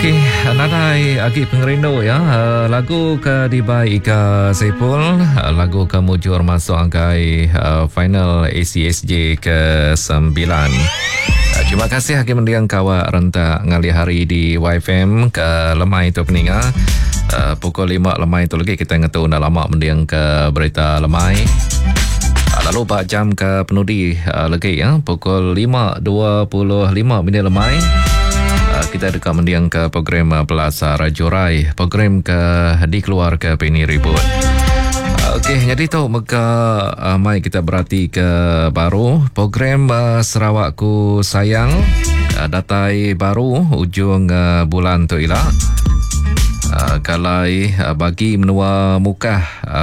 Okey, nadai Agi Pengerindo ya. Lagu ke Dibai Ika Saipul, lagu ke mujur masuk angkai final ACSJ ke-9. Terima kasih Hakim mendiang kawak rentak ngali hari di YFM ke lemai tu peninga. Pukul 5 lemai tu lagi kita ngetu dah lama mendiang ke berita lemai. Lalu 4 jam ke penudi lagi ya. Pukul 5.25 minit lemai. Kita dekat mendiang ke program Plaza Rajurai, program ke dikeluar ke Penny Ribut. Okey, jadi tu maka mai kita berhati ke baru program Sarawakku Sayang, datai baru ujung bulan tu ialah kalai bagi menua muka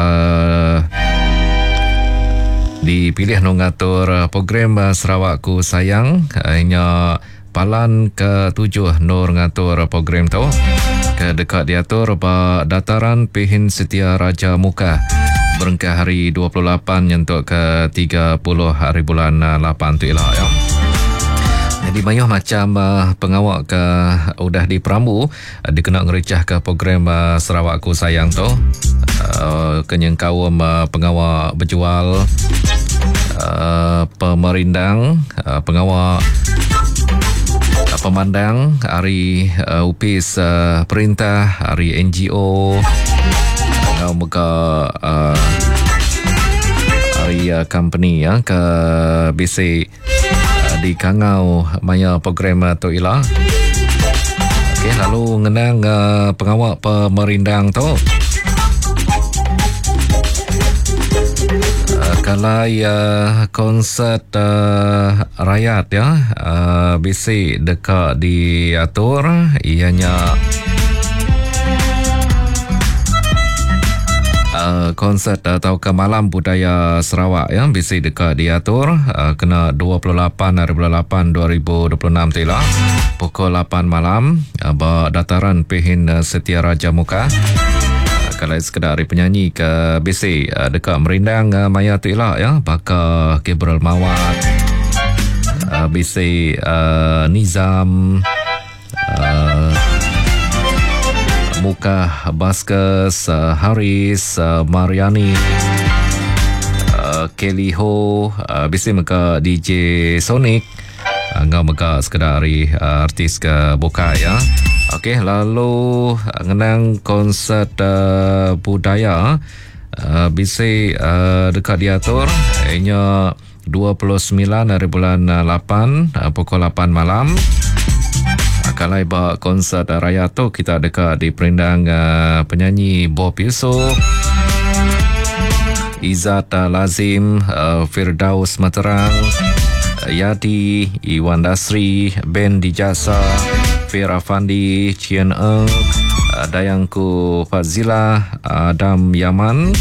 dipilih mengatur program Sarawakku Sayang hanya Palan ke-7 Nur ngatur program tu ke dekat diatur dataran Pihin Setia Raja Muka berengkah hari 28 nyentuk ke 30 hari bulan 8 tu ialah ya. Jadi banyak macam pengawak ke udah di Perambu dikena ngericah ke program Sarawakku Sayang tu kenyang kaum pengawak berjual pemerindang pengawak pemandang hari UPIS perintah hari NGO muka hari company ya ke BC di Kangau maya program tu ialah. Okey, lalu ngenang pengawak pemerindang tu kalai konsert rakyat ya bisi dekat diatur ianya konsert atau ke malam budaya Sarawak ya bisi dekat diatur kena 28 hari bulan 8 2026 tu lah pukul 8 malam dataran Pihin Setia Raja Muka. Kalau sekedar penyanyi ke BC dekat merindang maya tu ialah ya bakal Gabriel Mawat BC Nizam Muka Baskes Haris Mariani Kelly Ho BC maka DJ Sonic ngau maka sekedar artis ke buka ya. Okey, lalu ngenang konsert budaya BC dekat diatur hanya 29 hari bulan 8 pukul 8 malam. Kalau iba konsert raya tu kita dekat di perindang penyanyi Bob Yusof, Izzat Lazim, Firdaus Materang, Yadi, Iwan Dasri, Ben Dijasa, Fira Fandi, Chien Eng, Dayangku Fazila, Adam Yaman,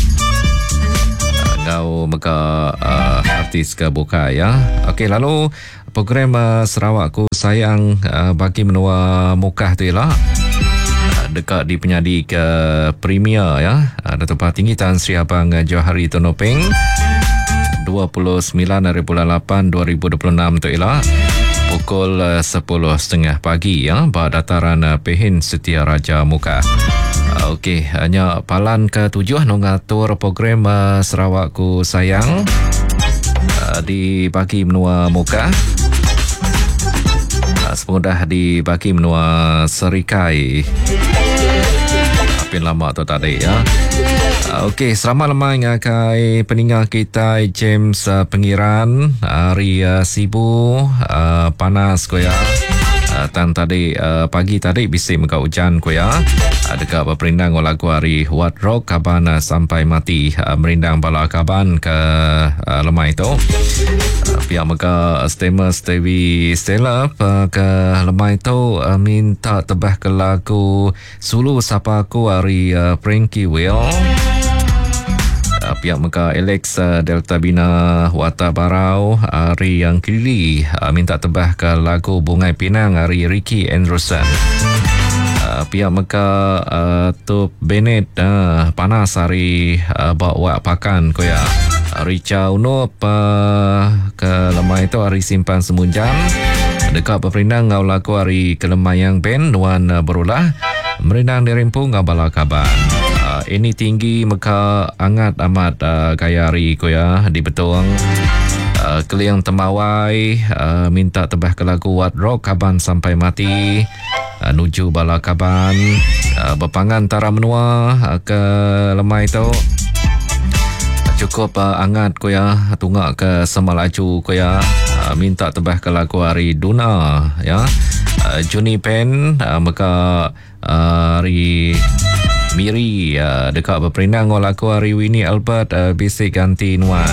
ngau maka artis ke buka ya. Okey, lalu program Sarawakku Sayang bagi menua muka tu ialah dekat di penyadi ke Premier ya. Datuk Tinggi Tan Sri Abang Johari Tonopeng 29 hari bulan 8 2026 tu ialah pukul 10.30 pagi ya dataran Pihin Setia Raja Muka. Okey, hanya palan ke-7 mengatur program Sarawakku Sayang dibagi menua muka semudah dibagi menua serikai apin lama tu tadi ya. Okey, selamat lemai ngakai peninggal kita James Pengiran hari sibu panas ko ya. Tan tadi pagi tadi bisi muka hujan ko ya. Dekat berperindang lagu hari What Rock kaban sampai mati merindang bala kaban ke lemai tu. Pihak muka Stevi Stella ke lemai tu minta tebah ke lagu Sulu Sapa Aku hari Frankie Will. Pihak muka Alex Delta Bina Wata Barau hari yang kili minta tebah ke lagu Bungai Pinang hari Ricky Anderson. Pihak muka Tup Bennett panas hari bawa pakan ko ya. Rica Unup ke lemah itu hari simpan semunjang dekat berperindang ngau laku hari kelemayang ben nuan berulah merindang dirimpung ngau bala kaban. Ini tinggi maka angat amat gaya hari ko ya di betung keliang temawai minta tebah ke lagu Wat Rock kaban sampai mati nuju bala kaban berpangan tara menua ke lemah itu cukup angat ko ya tunggak ke semalaju ko ya minta tebah ke lagu hari Duna ya Juni Pen maka hari Miri dekat berperindang lagu hari Winnie Albert bisik ganti nuan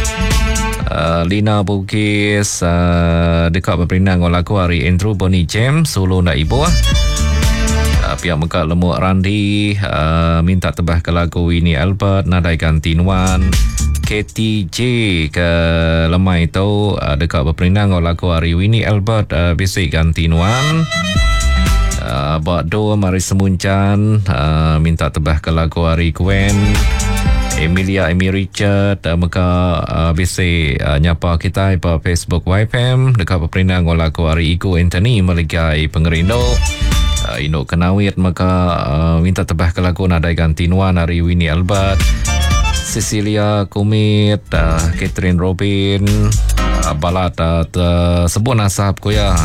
Lina Bugis dekat berperindang lagu hari Andrew Bonnie James Solo nak ibu pihak Mekak Lemuk Randi minta tebah ke lagu Winnie Albert nadai ganti nuan KTJ ke lemah itu dekat berperindang lagu hari Winnie Albert bisik ganti nuan Bak Do Mari Semuncan minta tebah ke lagu hari Gwen Emilia Amy Richard maka bisik nyapa kita pa Facebook YFM dekat berperindang lagu hari Igu Anthony meligai pengerindo Induk Kenawit maka minta tebah ke lagu nadai ganti nuan hari Winnie Albert Cecilia Kumit Catherine Robin balat sebut nasab ko ya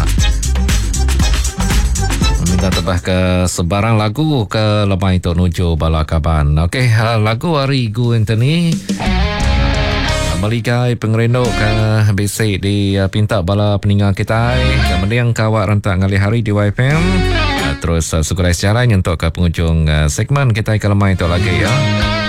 minta tebah ke sebarang lagu ke lemah itu nuju bala kaban. Okey, lagu hari Gu Anthony meligai pengerindo ke bisik di pinta bala peninggal kita kemudian kawak rentak ngali hari di YFM terus syukur secara untuk ke penghujung segmen kita ke lemah itu lagi ya.